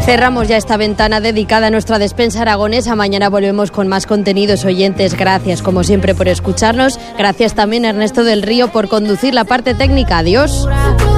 Cerramos ya esta ventana dedicada a nuestra despensa aragonesa. Mañana volvemos con más contenidos, oyentes. Gracias, como siempre, por escucharnos. Gracias también a Ernesto del Río por conducir la parte técnica. Adiós.